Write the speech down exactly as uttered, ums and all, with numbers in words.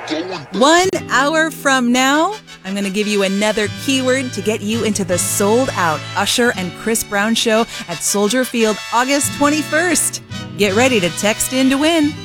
One hour from now, I'm going to give you another keyword to get you into the sold-out Usher and Chris Brown show at Soldier Field August twenty-first. Get ready to text in to win.